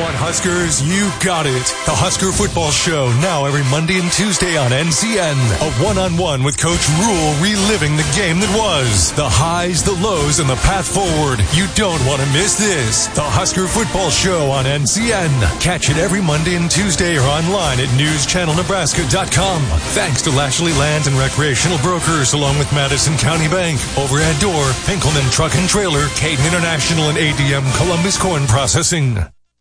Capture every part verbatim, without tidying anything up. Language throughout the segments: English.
want Huskers? You got it. The Husker Football Show, now every Monday and Tuesday on N C N. A one-on-one with Coach Rule, reliving the game that was. The highs, the lows, and the path forward. You don't want to miss this. The Husker Football Show on N C N. Catch it every Monday and Tuesday or online at news channel nebraska dot com. Thanks to Lashley Land and Recreational Brokers, along with Madison County Bank, Overhead Door, Pinkelman Truck and Trailer, Caden International, and A D M Columbus Corn Processing.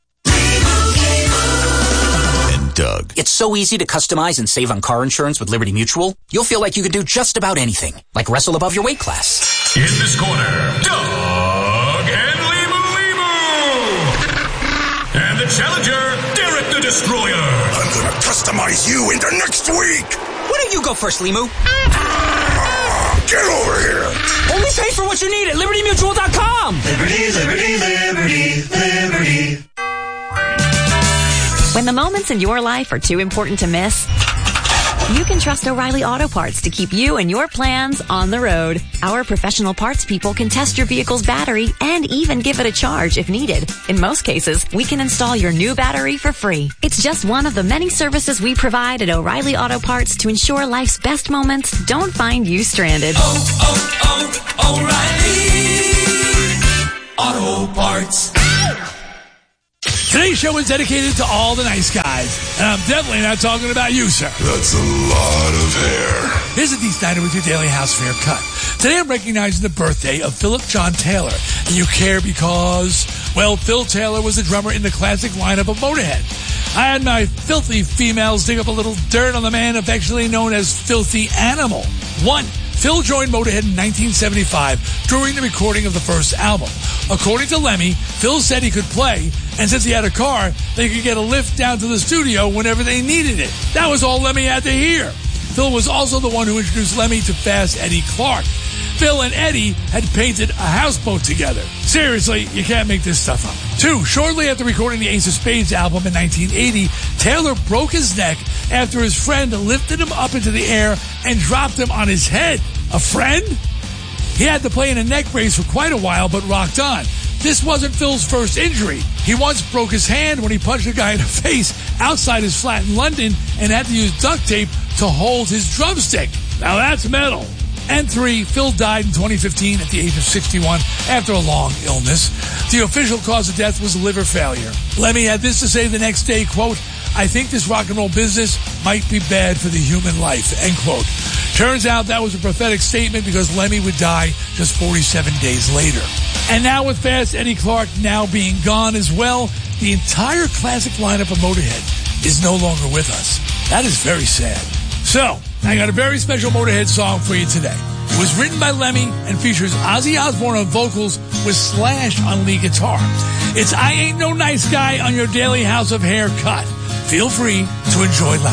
And Doug. It's so easy to customize and save on car insurance with Liberty Mutual. You'll feel like you could do just about anything, like wrestle above your weight class. In this corner, Doug and Limu Limu. And the challenger, Derek the Destroyer. I'm gonna customize you into next week. Why don't you go first, Limu? Get over here. Only pay for what you need at liberty mutual dot com. Liberty, liberty, liberty, liberty. When the moments in your life are too important to miss, you can trust O'Reilly Auto Parts to keep you and your plans on the road. Our professional parts people can test your vehicle's battery and even give it a charge if needed. In most cases, we can install your new battery for free. It's just one of the many services we provide at O'Reilly Auto Parts to ensure life's best moments don't find you stranded. Oh, oh, oh, O'Reilly Auto Parts. Today's show is dedicated to all the nice guys, and I'm definitely not talking about you, sir. That's a lot of hair. Visit Dee Snider with your Daily House Fair cut. Today I'm recognizing the birthday of Philip John Taylor, and you care because, well, Phil Taylor was the drummer in the classic lineup of Motorhead. I had my filthy females dig up a little dirt on the man affectionately known as Filthy Animal. One, Phil joined Motorhead in nineteen seventy-five during the recording of the first album. According to Lemmy, Phil said he could play, and since he had a car, they could get a lift down to the studio whenever they needed it. That was all Lemmy had to hear. Phil was also the one who introduced Lemmy to Fast Eddie Clarke. Phil and Eddie had painted a houseboat together. Seriously, you can't make this stuff up. Two, shortly after recording the Ace of Spades album in nineteen eighty, Taylor broke his neck after his friend lifted him up into the air and dropped him on his head. A friend? He had to play in a neck brace for quite a while, but rocked on. This wasn't Phil's first injury. He once broke his hand when he punched a guy in the face outside his flat in London and had to use duct tape to hold his drumstick. Now that's metal. And three, Phil died in twenty fifteen at the age of sixty-one after a long illness. The official cause of death was liver failure. Lemmy had this to say the next day, quote, "I think this rock and roll business might be bad for the human life," end quote. Turns out that was a prophetic statement because Lemmy would die just forty-seven days later. And now with Fast Eddie Clarke now being gone as well, the entire classic lineup of Motorhead is no longer with us. That is very sad. So, I got a very special Motorhead song for you today. It was written by Lemmy and features Ozzy Osbourne on vocals with Slash on lead guitar. It's I Ain't No Nice Guy on your Daily House of Hair cut. Feel free to enjoy loud.